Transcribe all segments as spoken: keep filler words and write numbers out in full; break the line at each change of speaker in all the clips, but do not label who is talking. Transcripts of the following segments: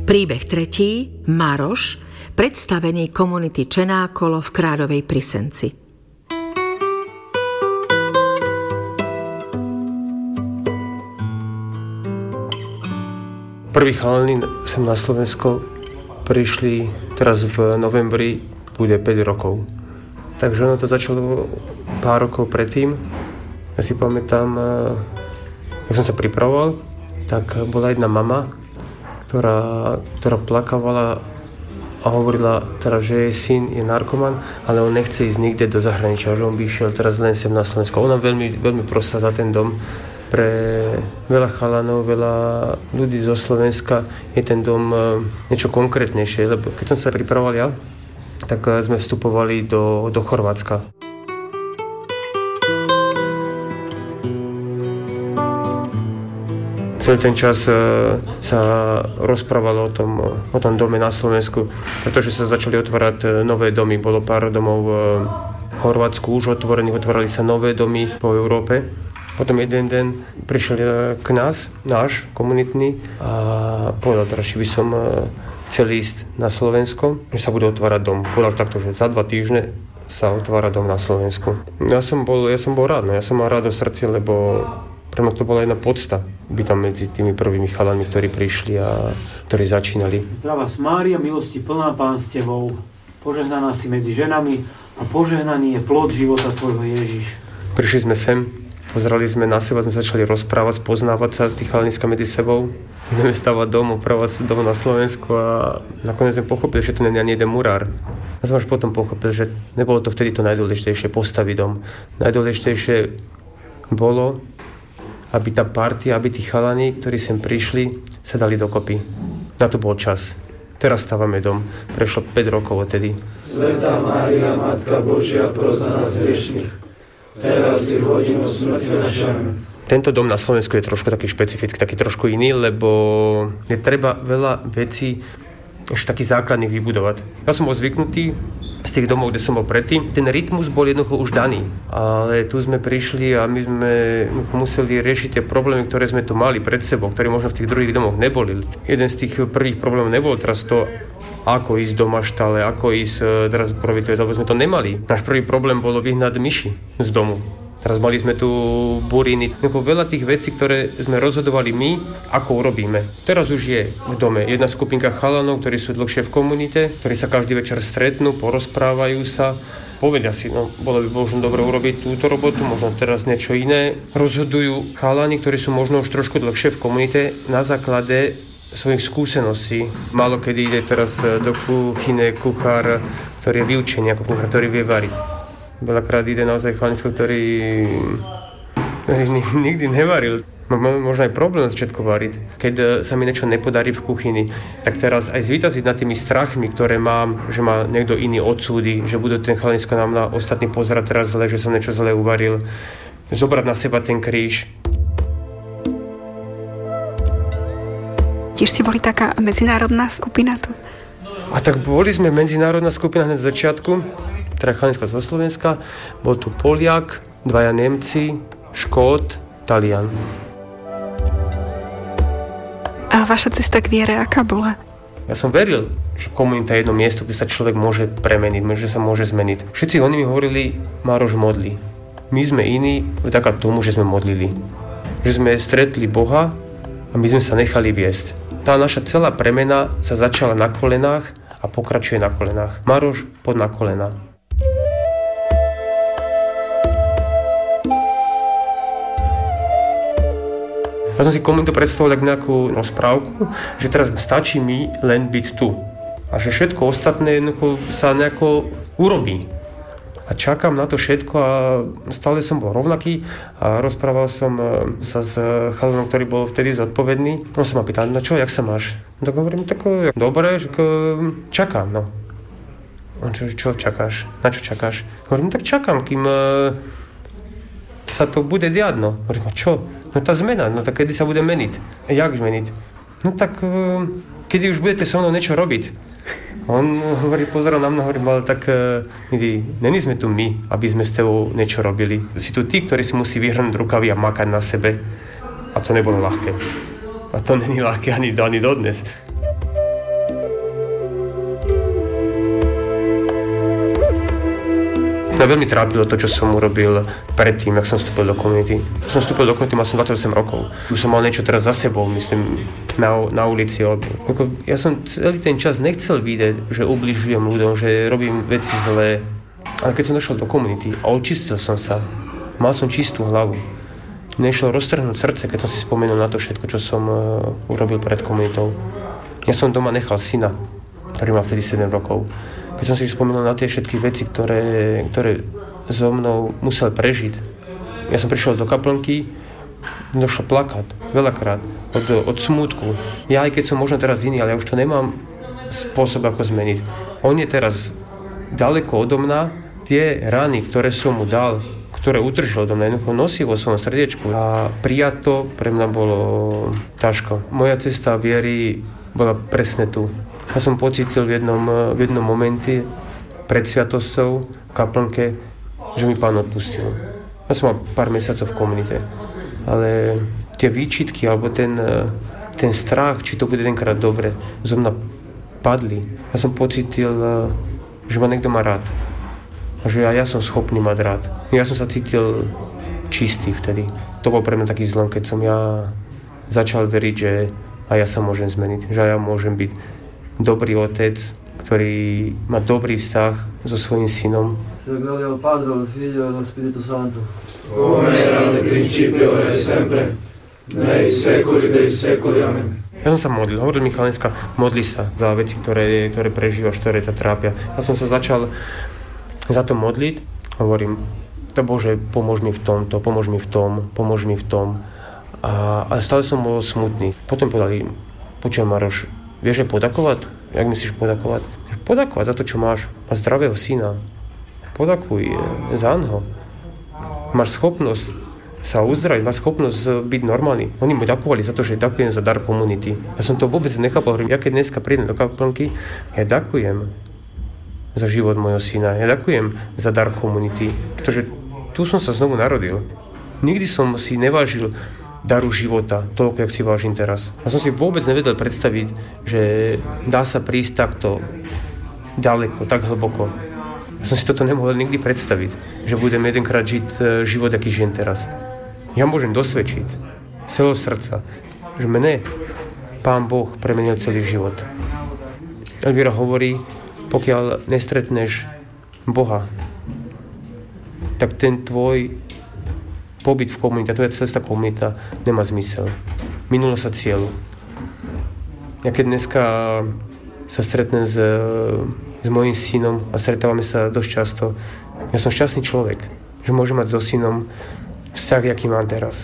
Príbeh tretí, Maroš, predstavený komunity Čenákolo v Kráľovej pri Senci.
Prvý chalani sem na Slovensko prišli teraz v novembri, bude päť rokov. Takže ono to začalo pár rokov predtým. Ja si pamätám, jak som sa pripravoval, tak bola jedna mama, ktorá, ktorá plakávala a hovorila teda, že jej syn je narkoman, ale on nechce ísť nikde do zahraničia, že on by išiel teraz len sem na Slovensko. Ona veľmi, veľmi prosila za ten dom. Pre veľa chalanov, veľa ľudí zo Slovenska je ten dom niečo konkrétnejšie, lebo keď som sa pripravoval ja, tak sme vstupovali do, do Chorvátska. Celý ten čas sa rozprávalo o tom, o tom dome na Slovensku, pretože sa začali otvárať nové domy. Bolo pár domov v Chorvátsku už otvorených, otvárali sa nové domy po Európe. Potom jeden deň prišiel k nás, náš, komunitný, a povedal, že by som chcel ísť na Slovensko, že sa bude otvárať dom. Povedal takto, že za dva týždne sa otvára dom na Slovensku. Ja som bol, ja som bol rád, no. Ja som mal rád v srdci, lebo pre mňa to bola jedna podsta byť tam medzi tými prvými chalami, ktorí prišli a ktorí začínali.
Zdravá Mária, milosti plná, Pán s tebou, požehnaná si medzi ženami a požehnaný je plod života tvojho Ježiš.
Prišli sme sem, pozerali sme na seba, sme začali rozprávať, poznávať sa, tí chalaniska medzi sebou. Ideme stavať dom, upravovať dom na Slovensku a nakoniec sme pochopili, že to nie je ani jeden murár. Ja som až potom pochopil, že nebolo to vtedy to najdôležitejšie postaviť dom. Najdôležitejšie bolo, aby tá partia, aby tí chalani, ktorí sem prišli, sa dali dokopy. Na to bol čas. Teraz stávame dom. Prešlo päť rokov odtedy.
Svätá Mária, Matka Božia, pros za nás hriešnych, teraz je v hodinu smrti našej.
Tento dom na Slovensku je trošku taký špecifický, taký trošku iný, lebo je treba veľa vecí ešte takých základných vybudovať. Ja som bol zvyknutý z tých domov, kde som bol predtým. Ten rytmus bol jednoducho už daný. Ale tu sme prišli a my sme museli riešiť tie problémy, ktoré sme tu mali pred sebou, ktoré možno v tých druhých domoch neboli. Jeden z tých prvých problémov nebol teraz to, ako ísť do maštale, ako ísť teraz upraviť, lebo sme to nemali. Náš prvý problém bolo vyhnať myši z domu. Teraz mali sme tu buriny, veľa tých vecí, ktoré sme rozhodovali my, ako urobíme. Teraz už je v dome jedna skupinka chalanov, ktorí sú dlhšie v komunite, ktorí sa každý večer stretnú, porozprávajú sa, povedia si, no bolo by možno dobre urobiť túto robotu, možno teraz niečo iné. Rozhodujú chalani, ktorí sú možno už trošku dlhšie v komunite, na základe svojich skúseností. Málo kedy ide teraz do kuchyne kuchár, ktorý je vyučený ako kuchár, ktorý vie variť. Veľakrát ide naozaj chalanisko, ktorý, ktorý nikdy nevaril. Mám možno aj problém na začiatku variť. Keď sa mi niečo nepodarí v kuchyni, tak teraz aj zvíťaziť nad tými strachmi, ktoré mám, že ma niekto iný odsúdi, že budú ten chalanisko nám na ostatní pozerať teraz zle, že som niečo zle uvaril. Zobrať na seba ten kríž.
Tiež ste boli taká medzinárodná skupina tu?
A tak boli sme medzinárodná skupina hneď z začiatku. Teda chalanisko zo Slovenska, bol tu Poliak, dvaja Nemci, Škót, Talian.
A vaša cesta k viere aká bola?
Ja som veril, že komunita je jedno miesto, kde sa človek môže premeniť, že sa môže zmeniť. Všetci oni mi hovorili, Maroš, modli. My sme iní vďaka tomu, že sme modlili. Že sme stretli Boha a my sme sa nechali viesť. Tá naša celá premena sa začala na kolenách a pokračuje na kolenách. Maroš, poď na kolená. Ja som si komunitu predstavoval ako nejakú rozprávku, že teraz stačí mi len byť tu. A že všetko ostatné sa nejako urobí. A čakám na to všetko a stále som bol rovnaký a rozprával som sa s chalanom, ktorý bol vtedy zodpovedný. On sa ma pýtal, no čo, jak sa máš? Tak hovorím, tak dobre, že čakám, no. On čo, čo čakáš? Na čo čakáš? Hovorím, tak čakám, kým sa to bude diať, no. Hovorím, čo? No tá zmena, no tak kedy sa bude meniť? Jak zmeniť? No tak, kedy už budete so mnou niečo robiť? On hovorí, pozeral na mňa, hovorí, ale tak, kedy, není sme tu my, aby sme s tebou niečo robili. Si tu tí, ktorí si musí vyhrnúť rukavy a makať na sebe. A to nebolo ľahké. A to není ľahké ani, ani dodnes. Mňa veľmi trápilo to, čo som urobil predtým, ak som vstúpil do komunity. Som vstúpil do komunity, mal som dvadsaťosem rokov. Už som mal niečo teraz za sebou, myslím, na, na ulici. Ja som celý ten čas nechcel vidieť, že ubližujem ľuďom, že robím veci zlé. Ale keď som došiel do komunity a očistil som sa, mal som čistú hlavu. Mne išlo roztrhnúť srdce, keď som si spomenul na to všetko, čo som uh, urobil pred komunitou. Ja som doma nechal syna, ktorý mal vtedy sedem rokov. Keď som si spomenul na tie všetky veci, ktoré, ktoré so mnou musel prežiť. Ja som prišiel do kaplnky, došlo plakať veľakrát od, od smútku. Ja aj keď som možno teraz iný, ale ja už to nemám spôsob, ako zmeniť. On je teraz ďaleko odo mňa, tie rany, ktoré som mu dal, ktoré utržil do mňa, jednoducho nosí vo svojom srdiečku. A prijať to pre mňa bolo ťažko. Moja cesta viery bola presne tu. Ja som pocítil v jednom, v jednom momente pred sviatosťou v kaplnke, že mi Pán odpustil. Ja som mal pár mesiacov v komunite, ale tie výčitky alebo ten, ten strach, či to bude tenkrát dobre, zo mňa padli. Ja som pocítil, že ma niekto má rád a že ja, ja som schopný mať rád. Ja som sa cítil čistý vtedy. To bol pre mňa taký zlom, keď som ja začal veriť, že aj ja sa môžem zmeniť, že aj ja môžem byť dobrý otec, ktorý má dobrý vzťah so svojím synom.
Se gloria al Padre, al Figlio e allo Spirito Santo.
Come era nel principio e sempre, nei secoli dei secoli. Amen.
Ja som sa modlil, hovoril Michalenska, modli sa za veci, ktoré, ktoré prežívaš, ktoré ťa trápia. Ja som sa začal za to modliť, hovorím, to Bože, pomôž mi v tomto, pomôž mi v tom, pomôž mi v tom. A, a stále som bol smutný. Potom povedali, počujem Maroš, vieš, že podakovať? Jak myslíš podakovať? Podakovať za to, čo máš. Máš zdravého syna. Podakuj za ňo. Máš schopnosť sa uzdraviť, máš schopnosť byť normálny. Oni mi ďakovali za to, že ďakujem za dar komunity. Ja som to vôbec nechápal. Ja keď dneska prídem do kaplnky, ja ďakujem za život mojho syna. Ja ďakujem za dar komunity. Pretože tu som sa znovu narodil. Nikdy som si nevážil daru života, toľko, jak si vážim teraz. Ja som si vôbec nevedel predstaviť, že dá sa prísť takto ďaleko, tak hlboko. Ja som si toto nemohol nikdy predstaviť, že budem jedenkrát žiť život, aký žijem teraz. Ja môžem dosvedčiť z celého srdca, že mene Pán Boh premenil celý život. Elvíra hovorí, pokiaľ nestretneš Boha, tak ten tvoj pobyt v komunite, to je celá komunita, nemá zmysel. Minulo sa cieľu. Ja keď dneska sa stretnem s, s mojím synom a stretávame sa dosť často, ja som šťastný človek, že môžem mať so synom vzťah, aký mám teraz.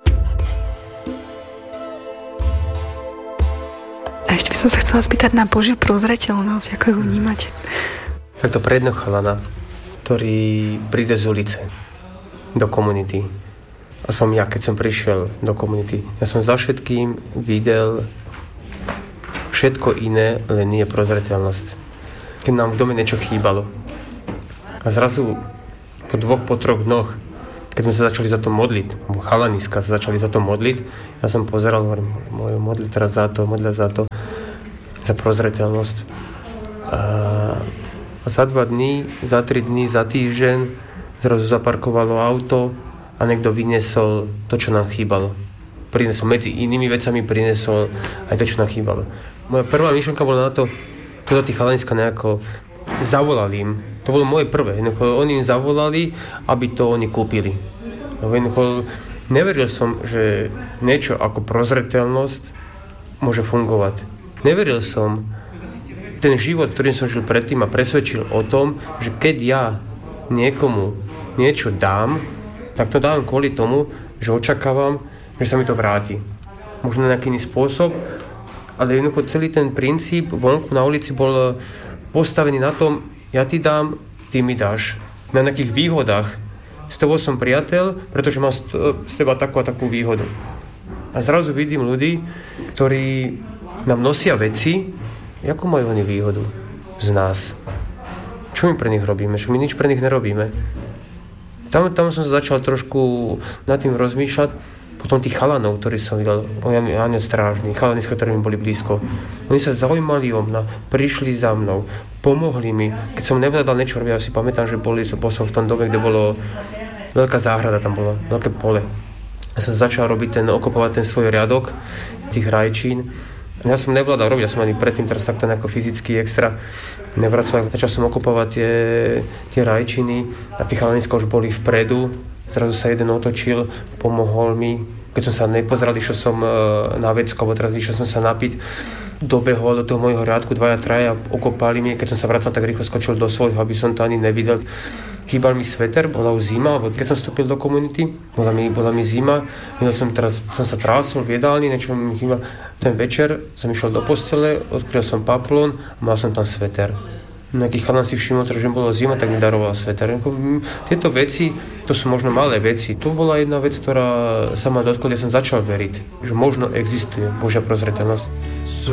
A ešte by som sa chcela spýtať na Božiu prozreteľnosť, ako ju vnímate?
Tak to pre jedného chalana, ktorý príde z ulice do komunity. Aspoň ja, keď som prišiel do komunity, ja som za všetkým videl všetko iné, len nie prozreteľnosť. Keď nám v dome niečo chýbalo. A zrazu po dvoch, po troch dnoch, keď sme sa začali za to modliť, chalaniska sa začali za to modliť, ja som pozeral, hovorím, môj modli teraz za to, modlia za to, za prozreteľnosť. A za dva dní, za tri dní, za týždeň zrazu zaparkovalo auto a niekto vyniesol to, čo nám chýbalo. Prinesol, medzi inými vecami prinesol aj to, čo nám chýbalo. Moja prvá myšlenka bola na to, toto tí chalaniska nejako zavolali im. To bolo moje prvé. Jednoducho, oni im zavolali, aby to oni kúpili. Jednoducho, neveril som, že niečo ako prozreteľnosť môže fungovať. Neveril som, ten život, ktorým som žil predtým, ma presvedčil o tom, že keď ja niekomu niečo dám, tak to dám kvôli tomu, že očakávam, že sa mi to vráti. Možno na nejaký iný spôsob, ale jednoducho celý ten princíp vonku na ulici bol postavený na tom, ja ti dám, ty mi dáš. Na nejakých výhodách. S tebou som priateľ, pretože mám z teba takú a takú výhodu. A zrazu vidím ľudí, ktorí nám nosia veci, ako majú oni výhodu z nás. Čo my pre nich robíme? Čo my nič pre nich nerobíme. Tam, tam som sa začal trošku nad tým rozmýšľať. potom tých chalanov, ktorí som videl, aniel strážny, chalani, s ktorými boli blízko. Oni sa zaujímali o mňa, prišli za mnou, pomohli mi. Keď som nevládal niečo robiť, ja si pamätám, že boli, bol som v tom dome, kde bolo veľká záhrada, tam bolo veľké pole. Ja som začal robiť ten, okopovať ten svoj riadok tých rajčín. Ja som nevládal robiť, ja som ani predtým teraz takto nejako fyzicky extra nepracoval. Začal som okopovať tie, tie rajčiny a tí chalaniska už boli vpredu. Zrazu sa jeden otočil, pomohol mi. Keď som sa nepozeral, išiel som na vecko, alebo teraz išiel som sa napiť. Dobehol do toho môjho riadku, dvaja, traja, okopali mi. Keď som sa vracal, tak rýchlo skočil do svojho, aby som to ani nevidel. Chýbal mi sveter, bola už zima, alebo keď som vstúpil do komunity, bola mi, bola mi zima. Ja som, teraz, som sa trásol v jedálni, niečo mi chýbal. Ten večer som išiel do postele, odkryl som paplón a mal som tam sveter. Nejaký chalan si všimol, že bolo zima, tak mi daroval sveter. Tieto veci, to sú možno malé veci. To bola jedna vec, ktorá sa ma dotkla, kde som začal veriť, že možno existuje Božia prozreteľnosť.
Sú